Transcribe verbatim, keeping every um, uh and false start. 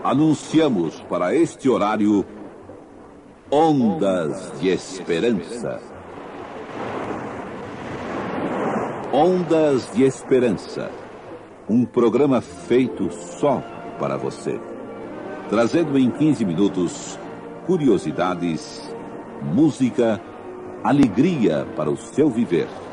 Anunciamos para este horário Ondas de Esperança. Ondas de Esperança. Um programa feito só para você. Trazendo em quinze minutos curiosidades, música, alegria para o seu viver.